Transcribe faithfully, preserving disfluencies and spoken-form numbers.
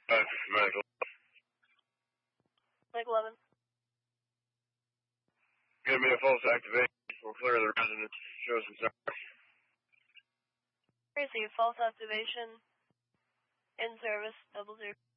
Uh, medical. Mike eleven. Gonna be a false activation. We'll clear the residence. Show some signs. Receive false activation. In service, double zero.